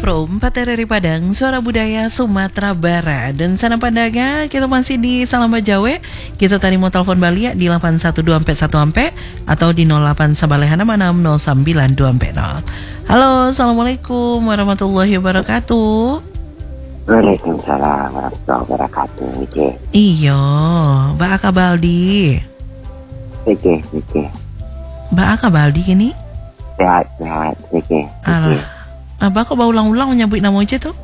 Pro 4 dari Padang, Suara Budaya Sumatera Barat. Dan sana Pandaga, kita masih di Salama Jawa. Kita tadi mau telepon balik di 81241 atau di 08 Sabalehana 60920. Halo, Assalamualaikum warahmatullahi wabarakatuh. Waalaikumsalam warahmatullahi wabarakatuh. Iya, Mbak Aka Baldi. Oke. Mbak Aka Baldi gini? Sehat. Alah. Abah kok ulang-ulang menyebut nama aja tuh?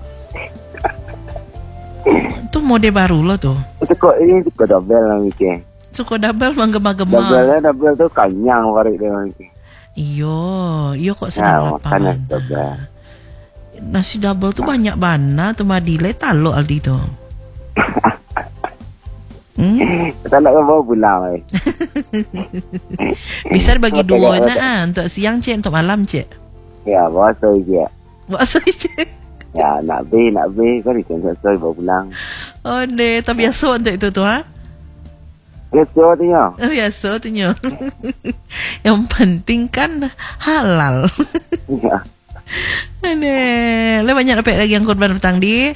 Itu mode baru lo tuh. Itu kok ini kok double lah Mike. Suka double menggema-gema. Double tuh kanyang warik dia Mike. Iyo kok sedang lapangan. Nasi double tuh banyak bana tuh madile talo Aldi tuh. Kita nak bawa pulang. Bisa bagi dua nah, untuk siang cik, untuk malam cik. Ya, bawa soy je. Buat saja. Ya, nak be kau dicengkak soy bawa pulang. Oh deh, tapi biasa untuk itu tuh ha? Biasa tu ya. Biasa tu nya. Yang penting kan halal. Ya. Aneh, le banyak dapat lagi yang korban petang di?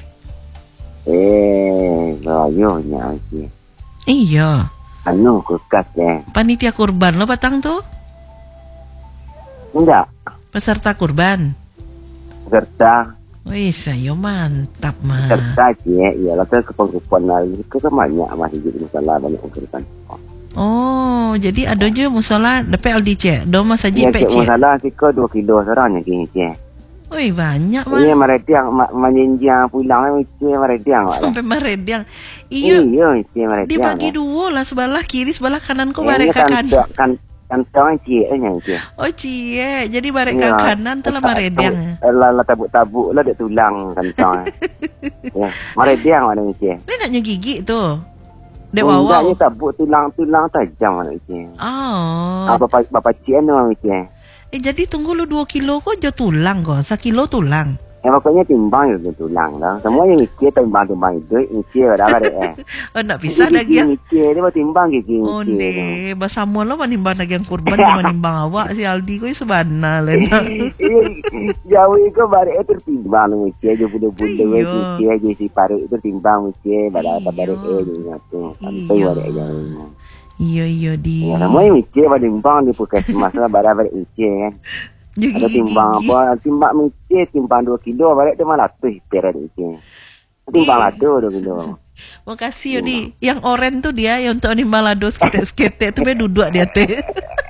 Bayarnya aja. Iya. Anu kukat Panitia kurban lo petang tuh? Enggak. Peserta kurban. Serta. Wih, saya mantap mah. Serta je, ialah ke keperluan lagi. Ke banyak masih jadi masalah banyak urusan. Oh, jadi ada je musola dapat LDC. Doma saja pek je. Masalah sika 2 kilo seorang je je. Wih, banyak mah. Iya, merediang menjenjang pulang mesti merediang. Sampai merediang. Iya, merediang. Dibagi dua lah, sebelah kiri, sebelah kanan kok barek ke kanan. Kantong cie nya cie. Oh cie, jadi barek ke kanan telah merediang. Lah tabuk-tabuk lah dek tulang kantong. Ya, merediang mana cie. Dia nak gigi tu. Dek wawa. Enggak, tabuk tulang tajam mana cie. Oh. Bapa cie tu mana cie. Jadi tunggu lu 2 kilo kok jo tulang kok, 1 kilo tulang. Pokoknya timbang itu tulang dah. Semua yang cie timbang itu cie dah ada Oh nak pisah lagi yang cie dia timbang gigi. Oh ne, basamu lo manimbang lagi yang kurban manimbang awak si Aldi ko sebana le. Jauh itu bare itu timbang cie je budak-budak cie je si pare itu timbang cie bare bare ngatu. Sampai bare jauh. Iya di. Ya semua yang cie timbang di puskesmas bare cie kan. Ada timbang apa? Timbang 2 kilo balik dia malah tuh peret itu. Timbang lah 2 kilo. Makasih Yodi. Yang oren tuh dia yang untuk nimbang lado skete tuh be duduk dia teh.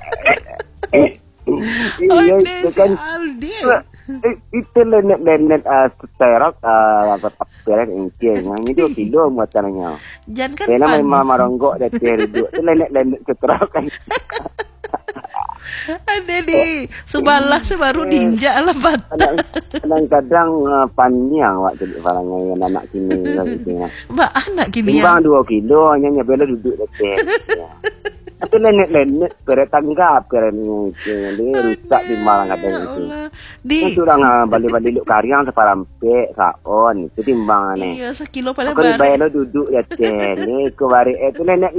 Iya itu kan. Itu lenet seterok peret itu. Yang itu 2 kilo muatannya. Jangan kan. Karena memang maronggok dia duduk. Itu lenet seterok kan. Ada di sebalah sebaru ninja lah kadang-kadang panjang wak jadi barangnya anak kini gitu. Mbak anak kini timbang 2 kilo hanya bela duduk dekat. Itu lenet peret tanggap kerana dia rusak di malang kadang itu. Itu orang balik-balik karyang separampe saon itu timbang ni. Iya 1 kilo paling bare. Aku bayar duduk ya ni ko bare itu lenet.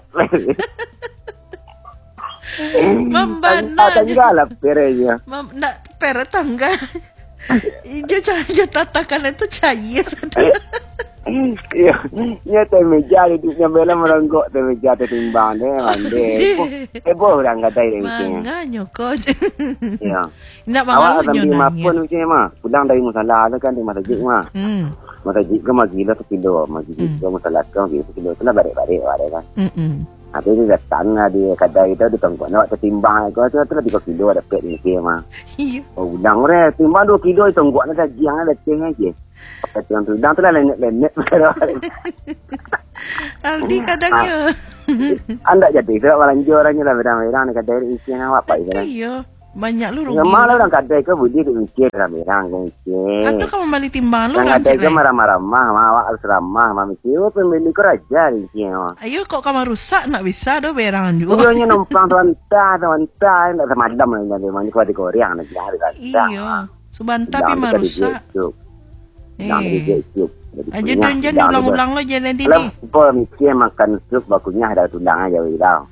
Membana tangga lah perenya. Nak peret tangga. Ijo cahaya tatakan itu cair. Iya, nya teh meja duduknya bela merenggok teh meja teh timbang deh mande. Boh orang kata ini. Mangga nyokot. Iya. Nak bangal nyonanya. Apa nu mah? Pulang dari musala kan di masjid mah. Masjid ke magila 1 kilo, masjid ke musala ke 1 kilo. Itu bare-bare kan. Tapi dia datang di kedai itu di tongkok nak timbang kau tu 3 kilo ada pet ni mah. Iya. Oh udang re timbang 2 kilo di tongkok nak gajiang ada ceng aje. Pakai yang tu udang tu lah lenet. Aldi kadangnya. Anda jadi sebab malanjur orangnya lah berang-berang di kedai isian awak apa itu kan. Iya. Banyak lu rugi. Malah orang kadai ke budi di ucap berang-berang ke. Atau kamu balik timbang lu kan. Kadai ke marah-marah awak harus ramah mami siu pemilik kerja di sini. Ayo kok kamu rusak nak bisa do berang juga. Dia numpang tuan-tuan nak semadam lah dia mandi kuat di Korea nak hari kan. Iya. Subanta pi marusak. Aja donjan diulang-ulang lo jangan di ni. Apa mikir makan sup bakunya ada tudang aja wira.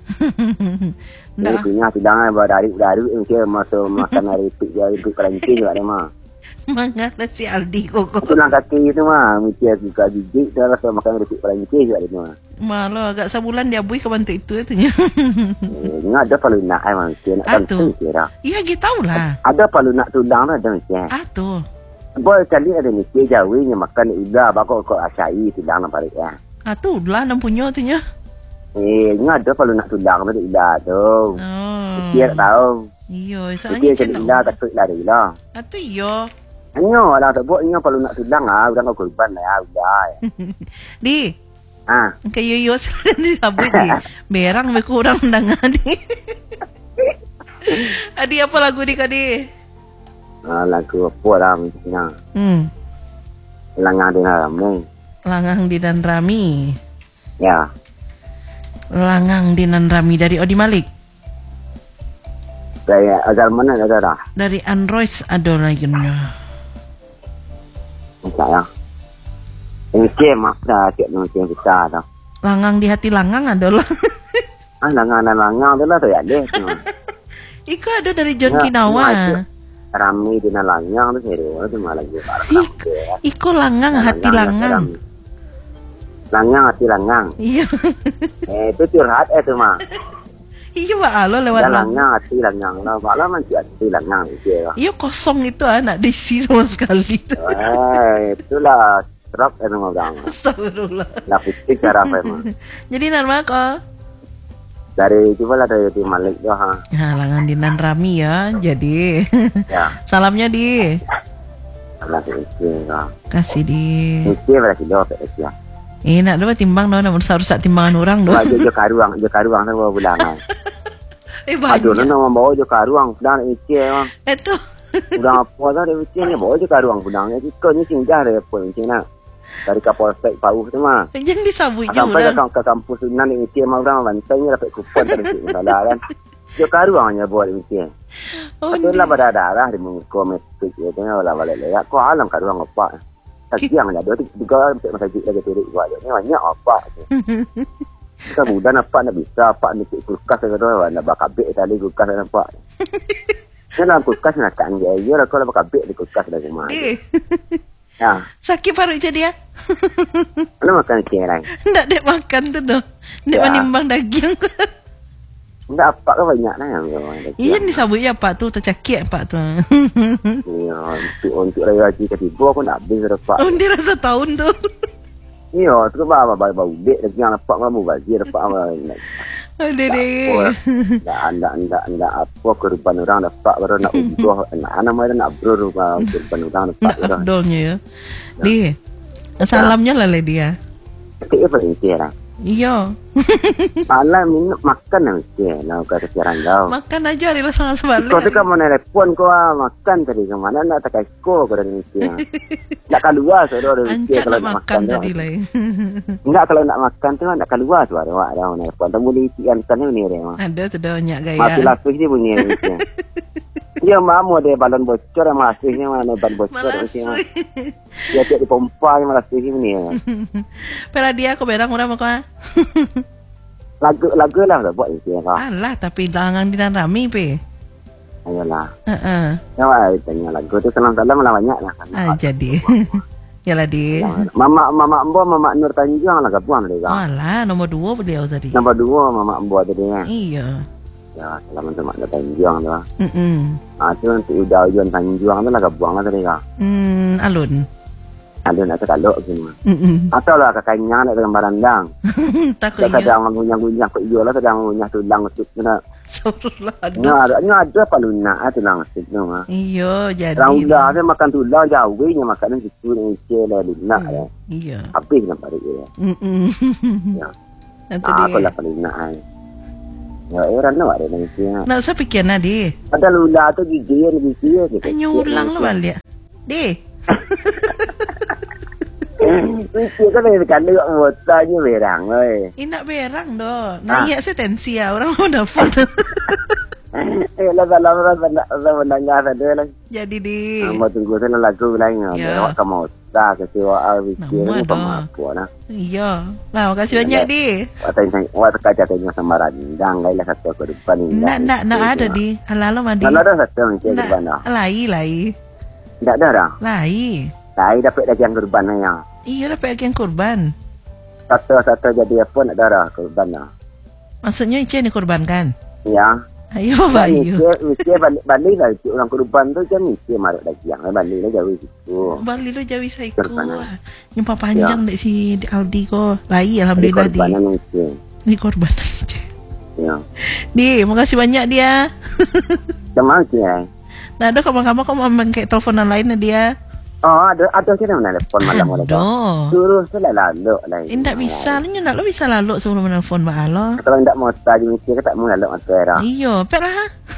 Ini punya tudang dari mikir masuk makan hari itu jadi keranci juga ni mah. Mangat si Aldi koko. Tulang kaki itu mah, mikir juga gigit, dah rasa makan rezeki paling mikir juga itu mah. Malah agak sebulan dia bui ke bantu itu itunya. Nggak ada palu nak emang mikir, nak kan mikir dah. Iya kita tahu lah. Ada palu nak tulang ada mikir. Tuh. Boleh kali ada mikir jauhnya makan udah, bakal kau asyai tulang nak paling ya. Tuh lah nam punya itunya. Nggak ada palu nak tulang ada udah tu. Mikir tahu. Iya, soalnya macam nak takut lari lah. Atu iya. Anyo lah tak buat inyo perlu nak tulang udah kau korban lah udah. Di. Kayak yo selalu disabut di. Berang me kurang dangan di. Adi apa lagu di kadi? Lagu apa lah mestinya. Langang di Rami. Langang di dan Rami. Ya. Langang di dan Rami dari Odi Malik. Dari asal mana ada dah? Dari Android ada lagi nya. Saya. Ini mak dah cek macam kita dah. Langang di hati langang adalah. Langang adalah saya ada. Iko ada dari John Kinawa. Rami di langang tu seru, tu malah juga. Iko langang hati langang. Langang hati langang. Iya. Itu curhat itu mah. Iya Pak Alo lewat langang hati langang lah. Malah masih hati langang itu. Iya kosong itu anak diisi sama sekali. Itulah serap itu mah bang. Astagfirullah. Lah fisik cara apa emang. Jadi nama kok? Dari coba lah dari Malik tu ha. Langang dinan Rami ya. Jadi. Ya. Salamnya di. Salam kasih. Kasih di. Kasih berarti doa ya. Nak dapat timbang namun rusak timbangan orang doh. Jo karuang tu bawa pulang. Banyak. Aduh, nama bawa jo karuang pulang itu mah. Itu. Udah apa dah itu ni bawa jo karuang pulang. Itu ni singgah dari pun cina. Dari Kapolsek Pauh tu mah. Jangan disabui je orang. Sampai ke kampus Sunan itu mah orang bantainya dapat kupon terus masalah kan. Jo karuangnya buat itu. Itu lah pada darah di mengometik itu lah balik lek. Kau alam karuang apa? Tagiang lah, dia juga untuk masjid lagi turik buat ni banyak apa tu. Kita mudah nampak nak bisa apa ni kulkas tu, nak bakabek tali kulkas nampak. Jangan kulkas nak kan dia, dia lah kalau bakabek di kulkas dah rumah. Ya. Sakit paru je dia. Mana makan kerang? Ndak dek makan tu dah. Dek menimbang daging. Ndak apa ke banyak lah. Iya disabut ya Pak tu tercakit Pak tu. Ya, untuk raya haji ketiga aku nak habis dah Pak. Oh dia rasa tahun tu. Iya, tu bau dek lagi yang dapat kamu bazir dapat apa. Dek. Ndak apa korban orang dapat baru nak ubah anak mereka nak bro korban orang dapat. Abdulnya ya. Di. Salamnya lah dia. Tapi apa ini lah? Iya. Malam minum makan nanti, nak kata siaran kau. Makan aja adalah sangat sebalik. Kau tu kamu nelpon kau makan tadi ke mana nak tak kau kau dari Indonesia. Nak keluar saudara dari Indonesia kalau nak makan tadi lah. Enggak kalau nak makan tu nak keluar suara awak dah nelpon. Tamu di ikan ni dia. Ada tu dah banyak gaya. Masih lapis dia bunyi Indonesia. Dia mamu ada balon bocor masihnya mana balon bocor masihnya. Dia tiap dipompa yang masih ni. Pela dia aku berang orang makan. Lagu lah buat itu ya. Alah tapi langang di dan Rami pe. Ayolah. Ya tanya lagu tu salam-salam lah banyak lah. Jadi. Yalah di. Mama Nur Tanjung lah gabung dia. Alah nombor 2 beliau tadi. Nombor 2 Mama Ambo tadi ya. Iya. Ya, selamat sama Nur Tanjung tu. Tu nanti ujian Tanjung tu lah gabung lah tadi kan. Alun. Alun atau kalok semua. Atau lah kakaknya nak dalam barandang. Takut iya. Kadang mengunyah-ngunyah kok iya lah kadang mengunyah tulang usuk tu nak. Ada paluna tulang usuk tu mah. Iya, jadi. Orang udah dia makan tulang jauhnya makanan gitu ni lah lunak ya. Iya. Habis nampak dia. Ya. Aku lah paluna ai. Ya, orang nak ada nanti. Nak saya fikir nadi. Ada lula tu gigi gitu. Hanya ulang lah balik. Deh. Itu kan dekat lek motornya berang oi. Nak berang doh. Naik tensi orang mau nelfon. Lah dalam nanya ada lah. Jadi di. Mau tunggu sana lagu lain. Bawa ke motor ke sewa fikir ni pemaku nah. Iya. Lah makasih banyak di. Waktu kaca tanya sama Randang lah satu ke depan ni. Nak ada di. Halalo madi. Nak ada satu ke depan dah. Lai. Tidak ada dah. Lai Dapat daging kurban ya. iya dapat daging kurban. Satu jadi apa nak darah kurban lah. Maksudnya Ice ni kurban kan? Ya. Ayo Bayu. Mikir balik lah itu orang kurban tu kan mikir maruk daging. Balik lah jauh situ. Balik lo jauh saiku. Nyumpah panjang dek si Aldi ko. Lai alhamdulillah di. Ini korban. Ya. Di, makasih banyak dia. Sama aja. Nah, ada kamu kok mau kayak teleponan lainnya dia. Oh, ada kira mana telefon malam mereka. Suruh sudah lalu lah. Tidak bisa, lu nak lo bisa lalu sebelum menelpon Mbak Alo. Kalau tidak mau tadi mikir tak mau lalu antara. Iyo, pera.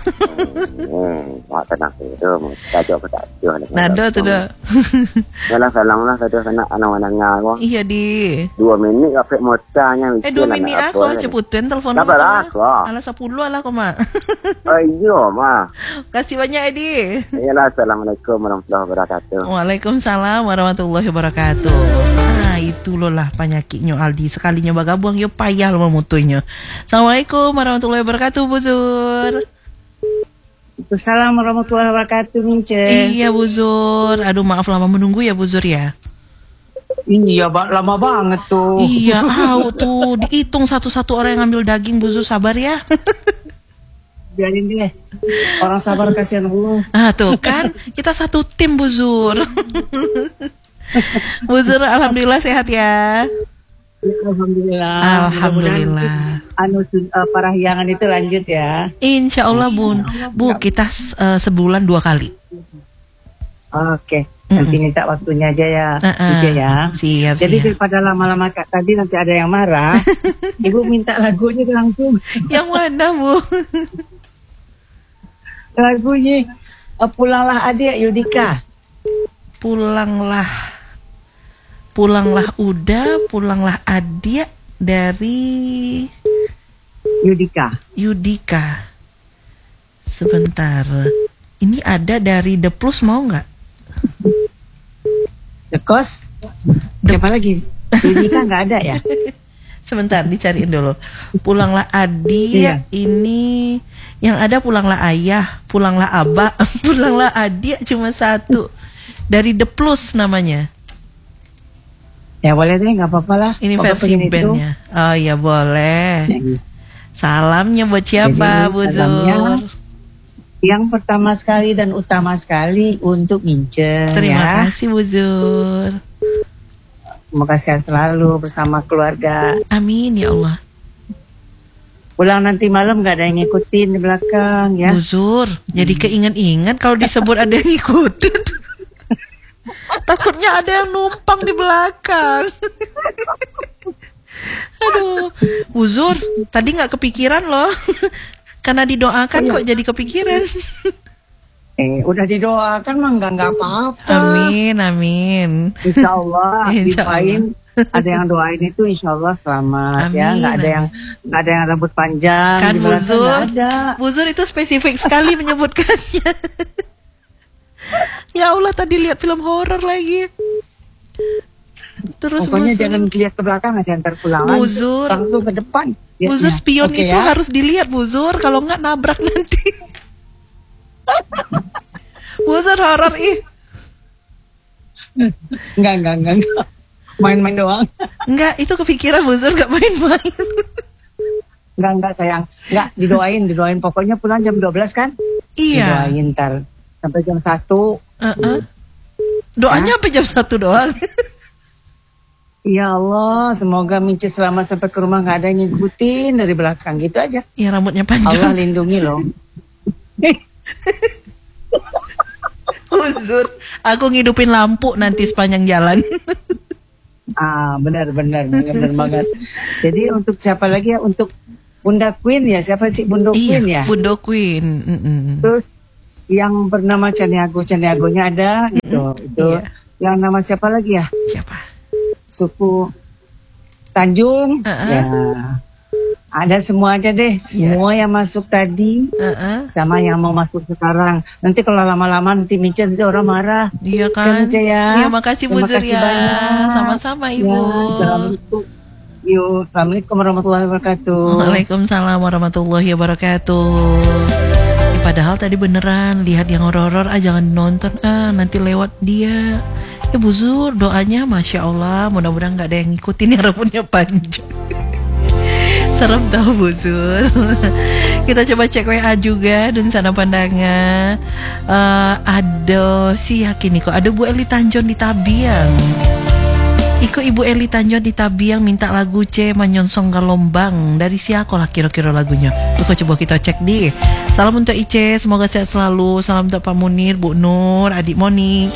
Mau tenang itu, mau tajuk tak tajuk. Nada tu dah. Salam lah, saya nak anak-anak ngau. Iya di. 2 minit apa mau tanya. 2 minit aku ceputin telepon. Dapat aku. Alah 10 lah kau mak. Oh iya mak. Kasih banyak Edi. Iyalah, assalamualaikum warahmatullahi wabarakatuh. Waalaikumsalam warahmatullahi wabarakatuh. Nah itu loh lah penyakitnya Aldi. Sekalinya bagabung yo payah lo memutunya. Assalamualaikum warahmatullahi wabarakatuh Bu Zur. Assalamualaikum warahmatullahi wabarakatuh Mince. Iya Bu Zur. Aduh maaf lama menunggu ya Bu Zur ya. Iya lama banget tuh. Iya tuh dihitung satu-satu orang yang ngambil daging Bu Zur, sabar ya. Biarin deh. Orang sabar kasihan Allah. Ah tuh kan kita satu tim Bu Zur. Bu Zur alhamdulillah sehat ya. Alhamdulillah. Parahyangan itu lanjut ya. Insya Allah Bun. Bu kita sebulan 2 kali. Oke. Nanti minta waktunya aja ya. Ya. Siap. Jadi daripada lama-lama tadi nanti ada yang marah. Ibu minta lagunya langsung. Yang mana Bu? Lagunya Pulanglah Adik Yudika. Pulanglah udah, pulanglah adik dari Yudika. Sebentar. Ini ada dari The Plus mau nggak? The Cost? Siapa lagi? Yudika nggak ada ya? Sebentar dicariin dulu. Pulanglah adik iya. Ini yang ada pulanglah ayah, pulanglah abah, pulanglah adik cuma satu. Dari The Plus namanya. Ya boleh deh, nggak apa-apa lah. Ini versi bandnya. Oh iya boleh. Salamnya buat siapa Bu Zur? Yang pertama sekali dan utama sekali untuk Mince. Terima kasih Bu Zur. Semoga sehat selalu bersama keluarga. Amin ya Allah. Pulang nanti malam nggak ada yang ngikutin di belakang ya. Bu Zur, jadi keinget-inget kalau disebut ada yang ngikutin. Takutnya ada yang numpang di belakang. Aduh, Bu Zur, tadi nggak kepikiran loh. Karena didoakan kok jadi kepikiran. Udah didoakan mah nggak apa-apa. Amin. Insya Allah didoain. Ada yang doain itu insya Allah selamat. Amin. Ya. Nggak ada yang rambut panjang. Kan Bu Zur, Bu Zur itu spesifik sekali menyebutkannya. Ya Allah, tadi lihat film horor lagi. Terus pokoknya jangan lihat ke belakang, aja ntar pulang Bu Zur, langsung ke depan. Bu Zur, spion itu ya? Harus dilihat Bu Zur, kalau nggak nabrak nanti. Bu Zur horor Enggak. Main-main doang. Enggak, itu kepikiran Bu Zur, nggak main-main. Enggak sayang. Enggak, didoain. Pokoknya pulang jam 12 kan? Iya. Didoain ntar sampai jam 1. Doanya sampai jam 1 doang. Ya Allah, semoga Mince selamat sampai ke rumah, nggak ada yang ngikutin dari belakang gitu aja. Ya rambutnya panjang. Allah lindungi loh. Uzur, aku ngidupin lampu nanti sepanjang jalan. Benar banget. Jadi untuk siapa lagi ya? Untuk Bunda Queen ya? Siapa sih Bunda Queen ya? Bunda Queen. Terus yang bernama Caniagonya ada gitu. Itu yang nama siapa lagi ya? Siapa? Suku Tanjung. Ya. Ada semua aja deh. Semua yang masuk tadi sama yang mau masuk sekarang. Nanti kalau lama-lama nanti Mince nanti orang marah. Iya kan? Ya. Iya, makasih Bu Zur ya. Sama-sama Ibu. Assalamualaikum warahmatullahi wabarakatuh. Waalaikumsalam warahmatullahi wabarakatuh. padahal tadi beneran lihat yang horor jangan nonton nanti lewat dia. Ya Bu Zur, doanya Masya Allah, mudah-mudahan gak ada yang ngikutin yang rambutnya panjang. Serem tahu Bu Zur. Kita coba cek WA juga dan sana pandangan. Ada si yakin nih kok ada Bu Eli Tanjon di Tabiang. Iko Ibu Eli Tanjon di Tabiang minta lagu C Manyonsong Galombang. Dari siapa lah kira-kira lagunya? Coba kita cek di. Salam untuk Ice, semoga sehat selalu. Salam untuk Pak Munir, Bu Nur, Adik Moni.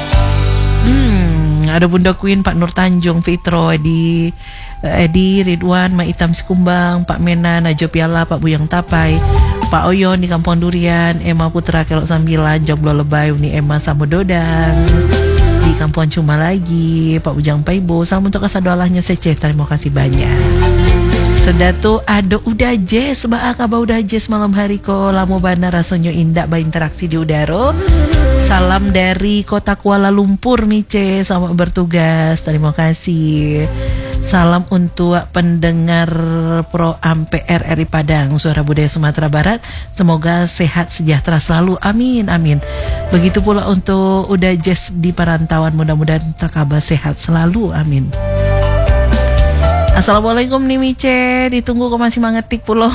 Ada Bunda Queen, Pak Nur Tanjung, Fitro, Edi, Ridwan, Mak Itam Sikumbang, Pak Mena, Najo Piala, Pak Buyang Tapai, Pak Oyon di Kampung Durian, Emma Putra Kelok Sambilan, Jomblo Lebay, Uni Emma Samudodang di Kampung Cuma Lagi, Pak Ujang Paibo. Salam untuk kasadolahnya Sece, terima kasih banyak. Sudah tuh ada udah jazz, Kaba udah jazz malam hari ko lamo bana rasanya indah berinteraksi di udara. Salam dari kota Kuala Lumpur Mice, selamat bertugas, terima kasih. Salam untuk pendengar Pro Ampe RRI Padang, Suara Budaya Sumatera Barat. Semoga sehat sejahtera selalu, amin amin. Begitu pula untuk udah jazz di perantauan, mudah-mudahan takabah sehat selalu, amin. Assalamualaikum nih Mice, ditunggu kok masih mangetik pulo.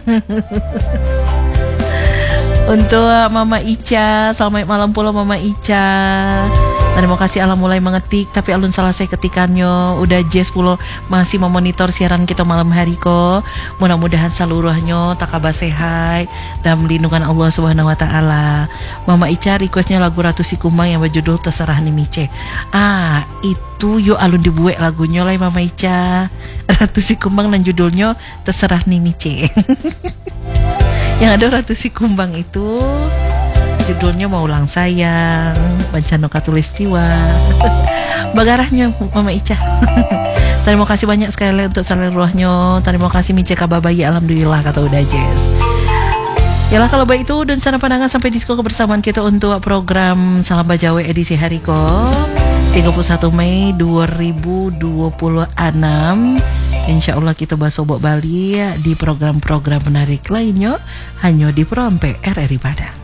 Untuk Mama Ica, selamat malam pula Mama Ica. Terima kasih Allah mulai mengetik, tapi alun salah saya ketikannya. Udah jazz pulo masih memonitor siaran kita malam hari ko. Mudah-mudahan seluruhnya takabah sehat dan lindungan Allah Subhanahu Wa Taala. Mama Ica requestnya lagu Ratu Sikumbang yang berjudul Terserah nih Mice. Itu yuk alun dibuat lagunya lah Mama Ica. Ratu Sikumbang dan judulnya Terserah nih Mice. Yang ada Ratu Sikumbang itu judulnya Maulang Sayang, Bancano Katulistiwa. Bagarahnya Mama Ica. Terima kasih banyak sekali untuk seluruhnya. Terima kasih Mice Kababayi, alhamdulillah kata udah jazz. Yalah kalau baik itu dan sana pandangan sampai disko kebersamaan kita untuk program Salam Bajawe edisi hari ko 31 Mei 2026. Insya Allah kita bahas Sobok Bali di program-program menarik lainnya hanya di Pro Ampe RRI Padang.